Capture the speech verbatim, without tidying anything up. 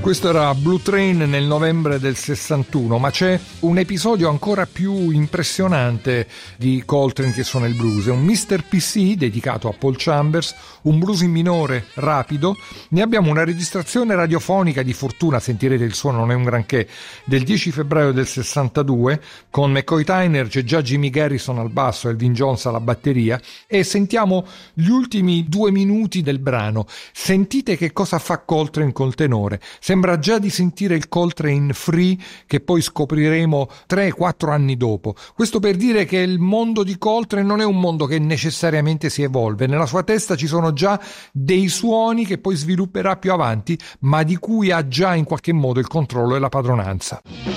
Questo era Blue Train nel novembre del sessantuno, ma c'è un episodio ancora più impressionante di Coltrane che suona il blues. È un mister P C dedicato a Paul Chambers, un blues in minore rapido. Ne abbiamo una registrazione radiofonica di fortuna, sentirete il suono, non è un granché, del dieci febbraio del sessantadue, con McCoy Tyner, c'è già Jimmy Garrison al basso, Elvin Jones alla batteria, e sentiamo gli ultimi due minuti del brano. Sentite che cosa fa Coltrane col tenore. Sembra già di sentire il Coltrane Free che poi scopriremo tre quattro anni dopo. Questo per dire che il mondo di Coltrane non è un mondo che necessariamente si evolve. Nella sua testa ci sono già dei suoni che poi svilupperà più avanti, ma di cui ha già in qualche modo il controllo e la padronanza.